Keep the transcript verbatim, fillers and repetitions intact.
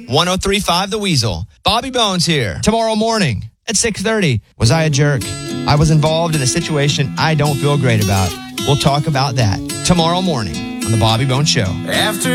one oh three point five The Weasel. Bobby Bones here. Tomorrow morning at six thirty. Was I a jerk? I was involved in a situation I don't feel great about. We'll talk about that tomorrow morning on The Bobby Bones Show. After